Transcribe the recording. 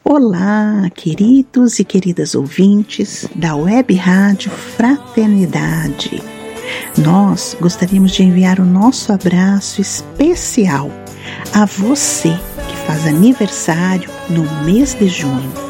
Olá, queridos e queridas ouvintes da Web Rádio Fraternidade. Nós gostaríamos de enviar o nosso abraço especial a você que faz aniversário no mês de junho.